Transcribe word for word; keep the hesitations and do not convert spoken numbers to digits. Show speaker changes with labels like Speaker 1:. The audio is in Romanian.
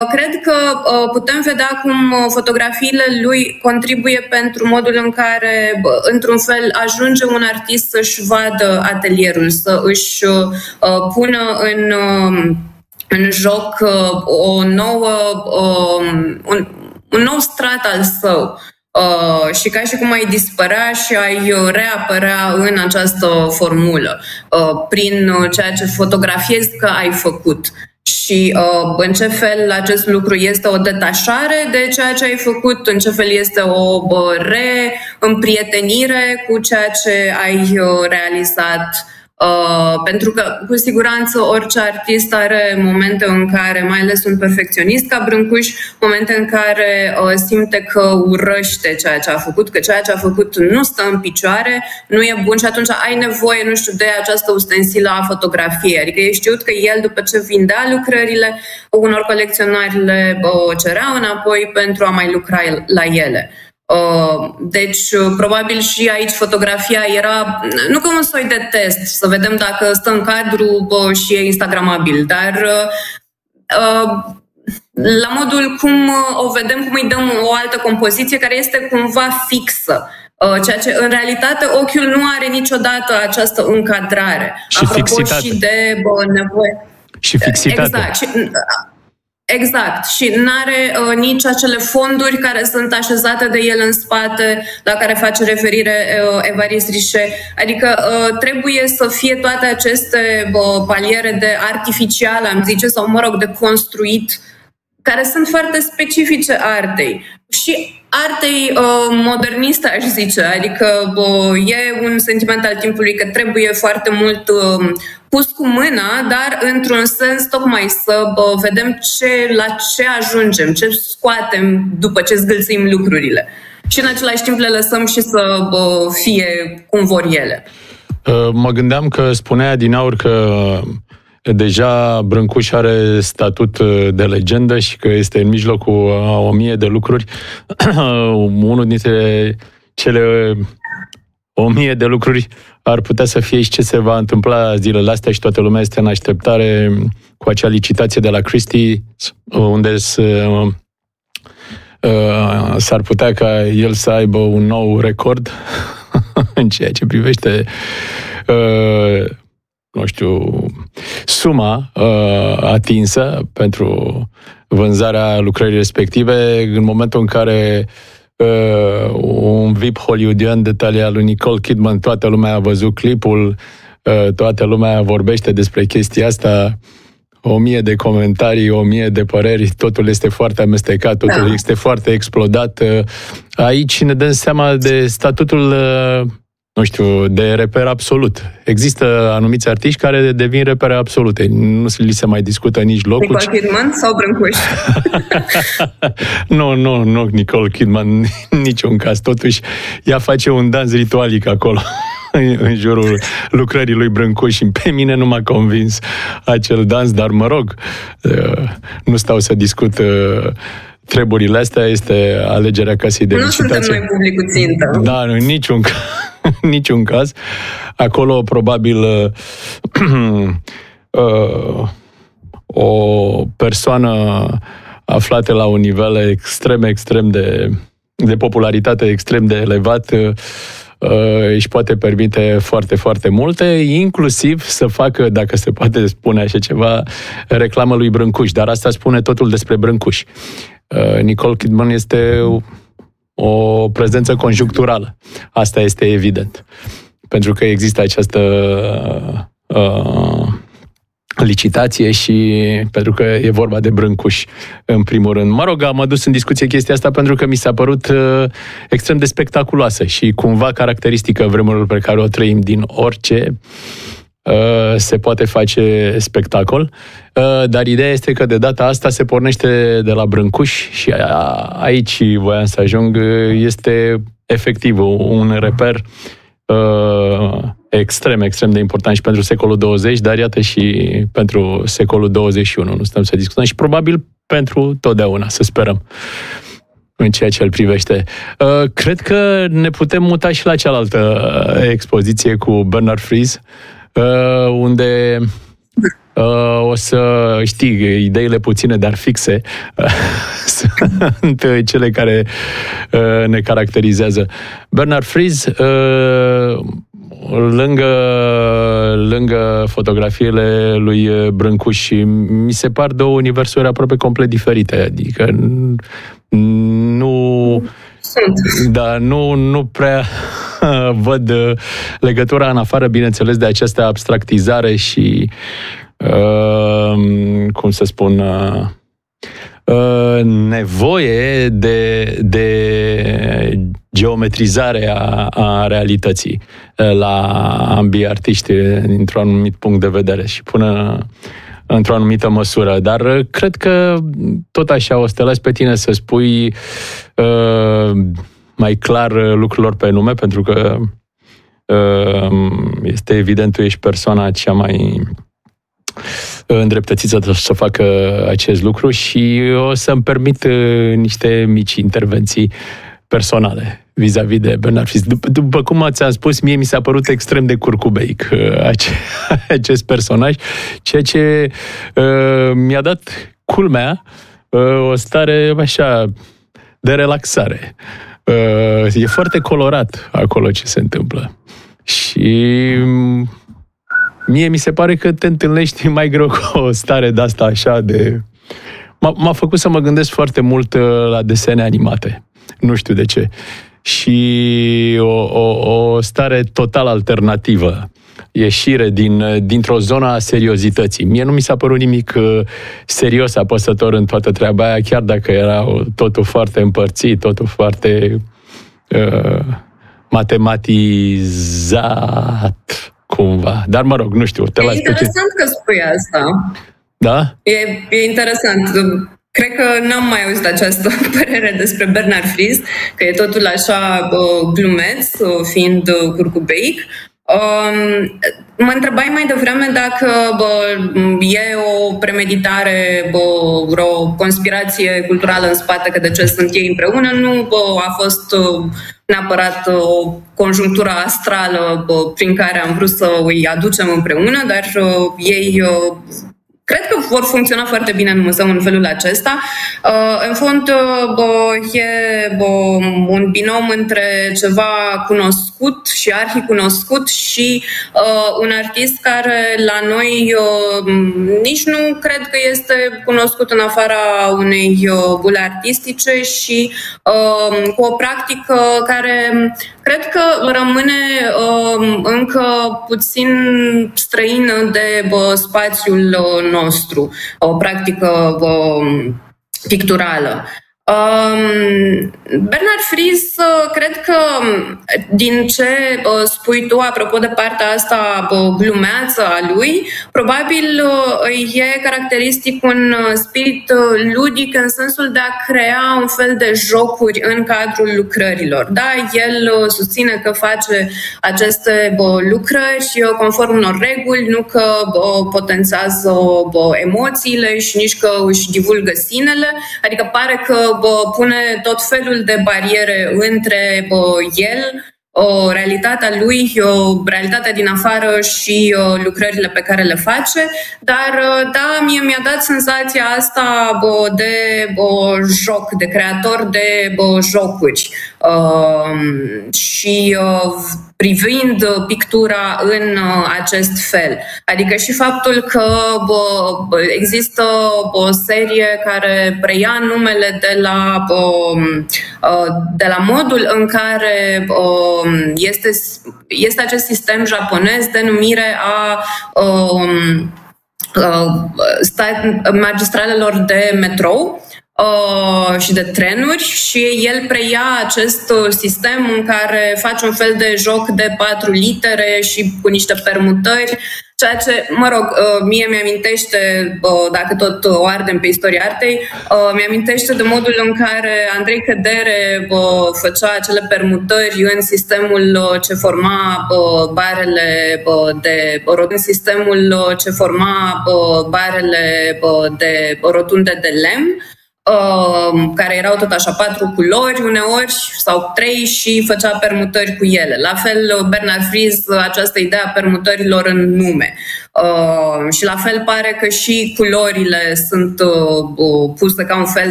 Speaker 1: Cred că putem vedea cum fotografiile lui contribuie pentru modul în care, într-un fel, ajunge un artist să-și vadă atelierul, să își pună în, în joc o nouă, un, un nou strat al său. Uh, și ca și cum ai dispărea și ai reapărea în această formulă, uh, prin ceea ce fotografiezi că ai făcut. Și uh, în ce fel acest lucru este o detașare de ceea ce ai făcut, în ce fel este o uh, reîmprietenire cu ceea ce ai uh, realizat. Uh, pentru că, cu siguranță, orice artist are momente în care, mai ales un perfecționist ca Brâncuș, momente în care uh, simte că urăște ceea ce a făcut, că ceea ce a făcut nu stă în picioare, nu e bun și atunci ai nevoie, nu știu, de această ustensilă a fotografiei. Adică e știut că el, după ce vindea lucrările, unor colecționari le uh, cereau înapoi pentru a mai lucra la ele. Deci, probabil și aici fotografia era, nu ca un soi de test, să vedem dacă stă în cadru și e instagramabil, dar la modul cum o vedem, cum îi dăm o altă compoziție care este cumva fixă. Ceea ce, în realitate, ochiul nu are niciodată această încadrare.
Speaker 2: Și
Speaker 1: Apropo
Speaker 2: fixitate.
Speaker 1: Și de nevoie.
Speaker 2: Și fixitate.
Speaker 1: Exact. Și, Exact. Și n-are uh, nici acele fonduri care sunt așezate de el în spate, la care face referire uh, Évariste Richet. Adică uh, trebuie să fie toate aceste uh, paliere de artificial, am zice, sau, mă rog, de construit, care sunt foarte specifice artei. Și artei uh, moderniste, aș zice. Adică uh, e un sentiment al timpului că trebuie foarte mult uh, pus cu mâna, dar într-un sens tocmai să uh, vedem ce, la ce ajungem, ce scoatem după ce zgâlțim lucrurile. Și în același timp le lăsăm și să uh, fie cum vor ele.
Speaker 2: Uh, mă gândeam că spunea adinaur că deja Brâncuș are statut de legendă și că este în mijlocul a o mie de lucruri. Unul dintre cele o mie de lucruri ar putea să fie și ce se va întâmpla zilele astea și toată lumea este în așteptare cu acea licitație de la Christie, unde se, uh, s-ar putea ca el să aibă un nou record în ceea ce privește uh, nu știu, suma uh, atinsă pentru vânzarea lucrării respective în momentul în care uh, un V I P hollywoodian de talia lui Nicole Kidman, toată lumea a văzut clipul, uh, toată lumea vorbește despre chestia asta, o mie de comentarii, o mie de păreri, totul este foarte amestecat, totul da. este foarte explodat. Uh, aici ne dăm seama de statutul uh, nu știu, de reper absolut. Există anumiți artiști care devin repere absolute. Nu li se mai discută nici locul.
Speaker 1: Nicole Kidman sau Brâncuș?
Speaker 2: nu, nu, nu Nicole Kidman, niciun caz. Totuși, ea face un dans ritualic acolo, în jurul lucrării lui Brâncuș și pe mine nu m-a convins acel dans, dar mă rog, nu stau să discut treburile astea, este alegerea casei de licitație.
Speaker 1: Nu suntem noi publicul țintă.
Speaker 2: Da, în niciun caz. niciun caz. Acolo, probabil, uh, o persoană aflată la un nivel extrem, extrem de, de popularitate, extrem de elevat, uh, își poate permite foarte, foarte multe, inclusiv să facă, dacă se poate spune așa ceva, reclamă lui Brâncuș. Dar asta spune totul despre Brâncuș. Uh, Nicole Kidman este o prezență conjuncturală. Asta este evident. Pentru că există această uh, licitație și pentru că e vorba de Brâncuș, în primul rând. Mă rog, am adus în discuție chestia asta pentru că mi s-a părut uh, extrem de spectaculoasă și cumva caracteristică vremurilor pe care o trăim. Din orice uh, se poate face spectacol, uh, dar ideea este că de data asta se pornește de la Brâncuș și a, aici voiam să ajung, este efectiv un reper uh, extrem, extrem de important și pentru secolul douăzeci, dar iată și pentru secolul douăzeci și unu. Nu stăm să discutăm și probabil pentru totdeauna, să sperăm, în ceea ce îl privește. Uh, cred că ne putem muta și la cealaltă expoziție cu Bernard Fries, uh, unde o să știi, ideile puține, dar fixe sunt cele care ne caracterizează. Bernard Fries, lângă, lângă fotografiile lui Brâncuș, mi se par două universuri aproape complet diferite, adică nu...
Speaker 1: Sunt.
Speaker 2: Da, nu, nu prea văd legătura în afară, bineînțeles, de această abstractizare și, uh, cum să spun, uh, uh, nevoie de, de geometrizare a, a realității la ambii artiști dintr-un anumit punct de vedere și până într-o anumită măsură, dar cred că tot așa o să te las pe tine să spui uh, mai clar lucrurilor pe nume, pentru că uh, este evident, tu ești persoana cea mai îndreptățită să facă acest lucru și o să-mi permit uh, niște mici intervenții personale vis-a-vis de Bernard Fries. După, după cum ți-am spus, mie mi s-a părut extrem de curcubeic ace, acest personaj, ceea ce uh, mi-a dat, culmea, uh, o stare așa de relaxare. Uh, e foarte colorat acolo ce se întâmplă. Și mie mi se pare că te întâlnești mai greu cu o stare de asta așa de... M-a, m-a făcut să mă gândesc foarte mult la desene animate. Nu știu de ce. Și o, o, o stare total alternativă. Ieșire din, dintr-o zonă a seriozității. Mie nu mi s-a părut nimic serios, apăsător în toată treaba aia, chiar dacă era totul foarte împărțit, totul foarte uh, matematizat, cumva. Dar mă rog, nu știu. Te
Speaker 1: e interesant că spui asta.
Speaker 2: Da?
Speaker 1: E, e interesant. Cred că n-am mai auzit această părere despre Bernard Fries, că e totul așa uh, glumeț, uh, fiind uh, curcubeic. Uh, mă întrebai mai devreme dacă bă, e o premeditare, bă, o conspirație culturală în spate, că de ce sunt ei împreună. Nu bă, a fost uh, neapărat o conjunctură astrală bă, prin care am vrut să îi aducem împreună, dar uh, ei... Uh, Cred că vor funcționa foarte bine în muzeu în felul acesta. În fond, e un binom între ceva cunoscut și arhicunoscut și un artist care la noi nici nu cred că este cunoscut în afara unei bule artistice și cu o practică care cred că rămâne încă puțin străină de spațiul nostru, o practică um, picturală. Um, Bernard Fries, cred că din ce uh, spui tu apropo de partea asta uh, glumeață a lui, probabil uh, e caracteristic un uh, spirit uh, ludic în sensul de a crea un fel de jocuri în cadrul lucrărilor. Da, el uh, susține că face aceste uh, lucrări uh, conform unor reguli, nu că uh, potențează uh, emoțiile și nici că își divulgă sinele, adică pare că bă, pune tot felul de bariere între bă, el, o, realitatea lui, o, realitatea din afară și o, lucrările pe care le face, dar da, mie mi-a dat senzația asta bă, de bă, joc, de creator de bă, jocuri uh, și uh, privind pictura în uh, acest fel. Adică și faptul că bă, există o serie care preia numele de la, bă, uh, de la modul în care uh, Este, este acest sistem japonez de numire a um, uh, magistralelor de metrou uh, și de trenuri și el preia acest sistem în care face un fel de joc de patru litere și cu niște permutări, ceea ce, mă rog, mie mi-amintește, dacă tot o ardem pe istoria artei, mi-amintește de modul în care Andrei Cădere făcea acele permutări în sistemul ce forma barele de în sistemul ce forma barele de rotunde de lemn, care erau tot așa patru culori uneori sau trei și făcea permutări cu ele. La fel Bernard Fries, această idee a permutărilor în nume. Uh, și la fel pare că și culorile sunt uh, puse ca un fel